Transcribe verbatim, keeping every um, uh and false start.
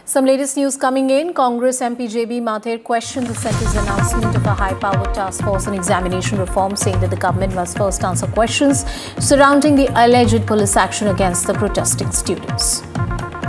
Some latest news coming in. Congress M P J B Mathur questioned the centre's announcement of a high-powered task force on examination reform, saying that the government must first answer questions surrounding the alleged police action against the protesting students.